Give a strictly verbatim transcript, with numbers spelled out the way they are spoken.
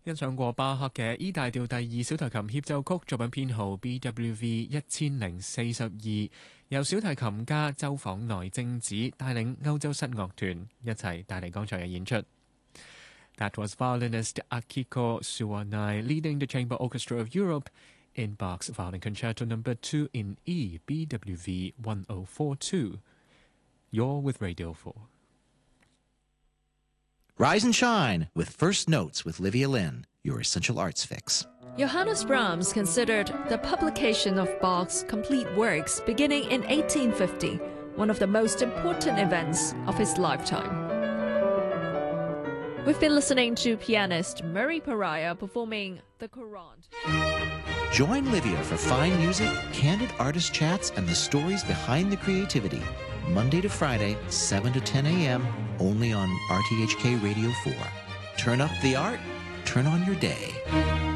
欣賞過巴赫嘅 E 大調第二小提琴協奏曲作品編號 B W V 一千零四十二，由小提琴家周訪內貞子帶領歐洲室樂團一齊帶嚟剛才嘅演出。That was violinist Akiko Suwanai leading the Chamber Orchestra of Europe in Bach's Violin Concerto Number Two in E, B W V one oh four two. You're with Radio Four. Rise and shine with First Notes with Livia Lynn, your essential arts fix. Johannes Brahms considered the publication of Bach's complete works beginning in eighteen fifty one of the most important events of his lifetime. We've been listening to pianist Murray Pariah performing the Courante. Join Livia for fine music, candid artist chats, and the stories behind the creativity. Monday to Friday, seven to ten a.m., only on R T H K Radio four. Turn up the art, turn on your day.